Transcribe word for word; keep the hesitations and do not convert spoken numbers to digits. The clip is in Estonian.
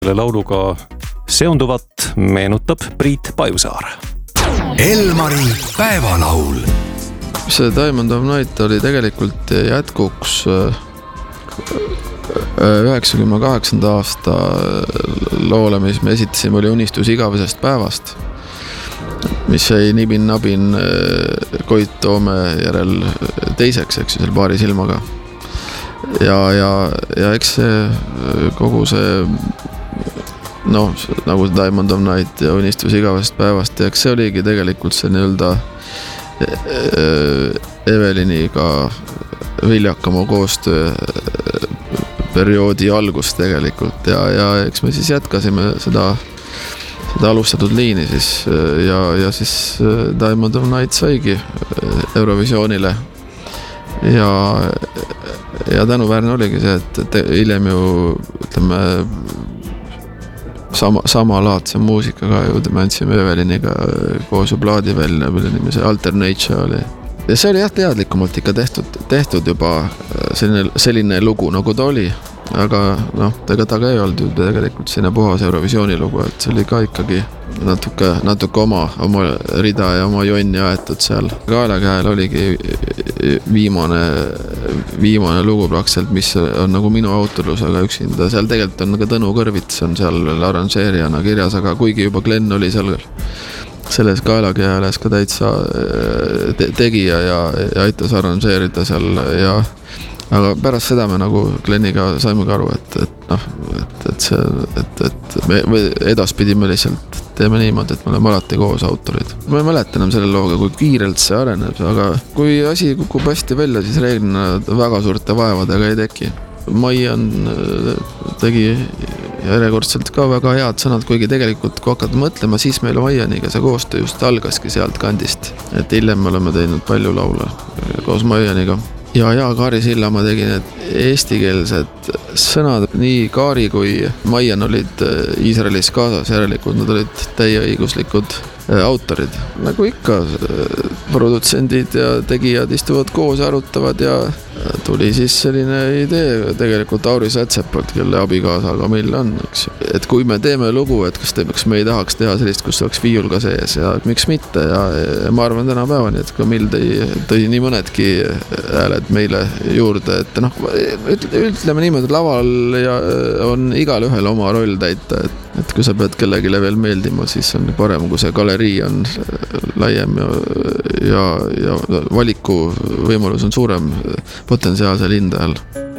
Selle lauluga seonduvat meenutab Priit Pajusaar. Elmari päevalaul. See Diamond of Night oli tegelikult jätkuks üheksakümne kaheksanda aasta loole, mis me esitasime, oli Unistus igavesest päevast, mis jäi nibin-nabin Koit Toome järel teiseks, eks ju, seal paari silmaga. Ja, ja, ja eks see kogu see, noh, nagu Diamond of Night ja Unistus igavesest päevast, ja eks see oligi tegelikult see nii-öelda Eveliniga viljakama koostöö perioodi algus tegelikult, ja, ja eks me siis jätkasime seda, seda alustatud liini siis, ja, ja siis Diamond of Night saigi Eurovisioonile, ja, ja tänuväärne oligi see, et, et hiljem ju, ütleme, sama, sama laadse muusikaga ju me andsime Eveliniga koos ju plaadi välja, mille nimi see Alternature oli. Ja see oli jah teadlikumalt ikka tehtud, tehtud juba selline, selline lugu, nagu ta oli, aga noh, ega ta ka ei olnud ju tegelikult selline puhas Eurovisiooni lugu, et see oli ka ikkagi natuke, natuke oma, oma rida ja oma jonni aetud seal. Kaelakäel oligi viimane, viimane lugu praktiliselt, mis on nagu minu autorlusega üksinda. Seal tegelikult on ka Tõnu Kõrvits on seal arranžeerijana kirjas, aga kuigi juba Glenn oli seal selles kaelakäeles ka täitsa te tegija ja, ja aitas arranžeerida seal, ja aga pärast seda me nagu Glenniga saime ka aru, et, et noh, et, et see, et, et me edaspidi me lihtsalt teeme niimoodi, et me oleme alati koos autorid. Ma ei mäleta enam selle looga, kui kiirelt see areneb, aga kui asi kukub hästi välja, siis reeglina väga suurte vaevadega ei teki. Maian tegi järjekordselt ka väga head sõnad, kuigi tegelikult kui hakata mõtlema, siis meil Maianiga see koostöö just algaski sealt kandist. Et hiljem me oleme teinud palju laule koos Maianiga. Ja, ja Kaari Sillamaa tegi need eestikeelsed sõnad, nii Kaari kui Maian olid Iisraelis kaasas, järelikult nad olid täieõiguslikud autorid. Nagu ikka, produtsendid ja tegijad istuvad koos ja arutavad, ja tuli siis selline idee tegelikult Auri Sätsepalt, kelle abikaasaga meil on, eks. Et kui me teeme lugu, et kas, te, kas me ei tahaks teha sellist, kus oleks viiul ka sees, ja miks mitte, ja, ja ma arvan täna päevani, et Kamil tõi, tõi nii mõnedki hääled meile juurde, et noh, ütleme niimoodi, laval ja on igal ühel oma roll täita, et, et kui sa pead kellegile veel meeldima, siis on parem, kui see galerii on laiem ja, ja, ja valiku võimalus on suurem potentsiaalsel hindajal.